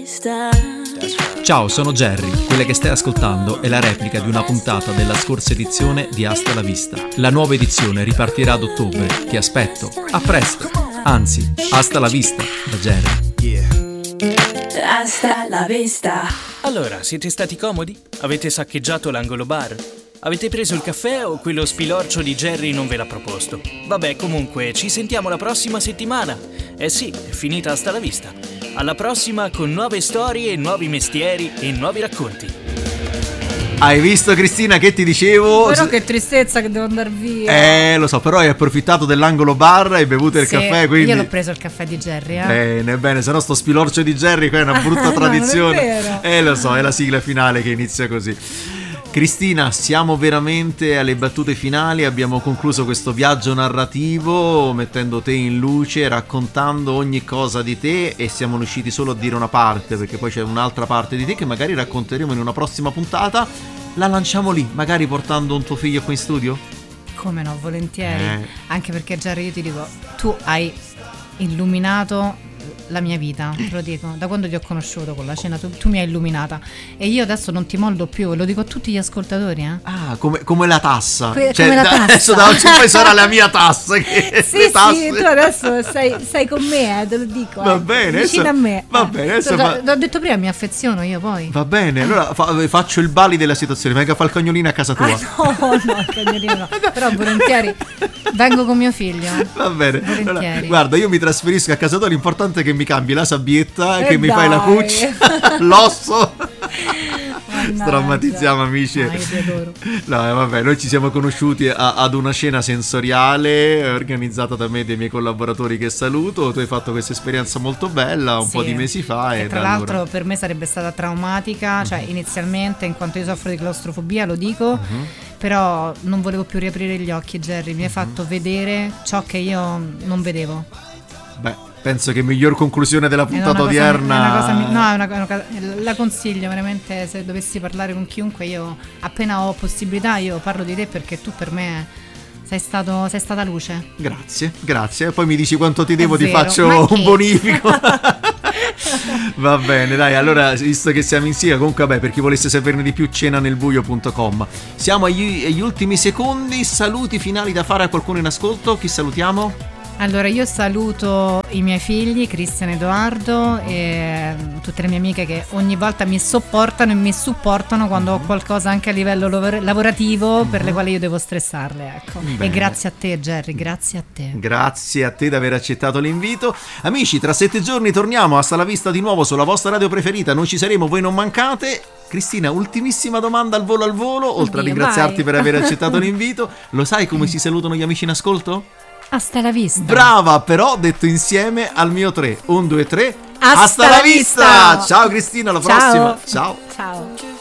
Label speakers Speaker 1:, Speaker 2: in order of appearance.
Speaker 1: vista.
Speaker 2: Ciao, sono Jerry. Quella che stai ascoltando è la replica di una puntata della scorsa edizione di Hasta la Vista. La nuova edizione ripartirà ad ottobre. Ti aspetto. A presto. Anzi, hasta la vista da Jerry.
Speaker 1: Hasta la vista.
Speaker 3: Allora, siete stati comodi? Avete saccheggiato l'angolo bar? Avete preso il caffè o quello spilorcio di Jerry non ve l'ha proposto? Vabbè, comunque, ci sentiamo la prossima settimana. Eh sì, è finita Hasta la vista. Alla prossima con nuove storie, nuovi mestieri e nuovi racconti.
Speaker 4: Hai visto, Cristina, che ti dicevo?
Speaker 5: Però che tristezza che devo andare via.
Speaker 4: Lo so, però hai approfittato dell'angolo bar, hai bevuto il caffè, quindi...
Speaker 5: Io l'ho preso il caffè di Jerry,
Speaker 4: Bene, se no sto spilorcio di Jerry qua è una brutta tradizione.
Speaker 5: Non è vero.
Speaker 4: Lo so, è la sigla finale che inizia così. Cristina, siamo veramente alle battute finali, abbiamo concluso questo viaggio narrativo mettendo te in luce, raccontando ogni cosa di te, e siamo riusciti solo a dire una parte, perché poi c'è un'altra parte di te che magari racconteremo in una prossima puntata. La lanciamo lì, magari portando un tuo figlio qui in studio?
Speaker 5: Come no, volentieri. Anche perché Jerry, io ti dico, tu hai illuminato la mia vita, te lo dico, da quando ti ho conosciuto con la cena tu mi hai illuminata, e io adesso non ti mollo più, lo dico a tutti gli ascoltatori.
Speaker 4: Ah, come la tassa.
Speaker 5: Come la tassa.
Speaker 4: Adesso da oggi poi sarà la mia tassa che
Speaker 5: sì, tu adesso sei con me, te lo dico.
Speaker 4: Va bene,
Speaker 5: vicino a me.
Speaker 4: Va bene,
Speaker 5: l'ho detto prima, mi affeziono io poi.
Speaker 4: Va bene, allora faccio il bali della situazione, venga a fare il cagnolino a casa tua.
Speaker 5: No, il cagnolino no. Però volentieri vengo con mio figlio.
Speaker 4: Va bene.
Speaker 5: Volentieri.
Speaker 4: Allora, guarda, io mi trasferisco a casa tua, l'importante è che mi cambi la sabbietta, che mi
Speaker 5: dai.
Speaker 4: fai la cuccia, l'osso.
Speaker 5: Mannaggia.
Speaker 4: Strammatizziamo, amici.
Speaker 5: Io ti adoro.
Speaker 4: No, vabbè, noi ci siamo conosciuti ad una cena sensoriale organizzata da me e dei miei collaboratori che saluto. Tu hai fatto questa esperienza molto bella un po' di mesi fa,
Speaker 5: e tra l'altro per me sarebbe stata traumatica, cioè inizialmente, in quanto io soffro di claustrofobia, lo dico, però non volevo più riaprire gli occhi. Jerry mi hai fatto vedere ciò che io non vedevo.
Speaker 4: Beh, penso che miglior conclusione della puntata odierna.
Speaker 5: La consiglio veramente, se dovessi parlare con chiunque. Io appena ho possibilità io parlo di te, perché tu per me sei stata luce.
Speaker 4: Grazie. Poi mi dici quanto ti devo, ti
Speaker 5: vero,
Speaker 4: faccio un bonifico. Va bene, dai, allora, visto che siamo insieme, comunque vabbè, per chi volesse saperne di più, cenanelbuio.com. Siamo agli ultimi secondi, saluti finali da fare a qualcuno in ascolto. Chi salutiamo?
Speaker 5: Allora, io saluto i miei figli, Cristian e Edoardo, e tutte le mie amiche che ogni volta mi sopportano e mi supportano quando ho qualcosa anche a livello lavorativo per le quali io devo stressarle, ecco.
Speaker 4: Bene.
Speaker 5: E grazie a te, Jerry, grazie a te.
Speaker 4: Grazie a te di aver accettato l'invito. Amici, tra 7 giorni torniamo, hasta la vista di nuovo sulla vostra radio preferita. Noi ci saremo, voi non mancate. Cristina, ultimissima domanda al volo, oltre a ringraziarti per aver accettato l'invito. Lo sai come si salutano gli amici in ascolto?
Speaker 5: Hasta la vista.
Speaker 4: Brava, però detto insieme al mio 3. 1, 2, 3.
Speaker 5: Hasta la vista.
Speaker 4: Ciao Cristina, alla prossima. Ciao.
Speaker 5: Ciao.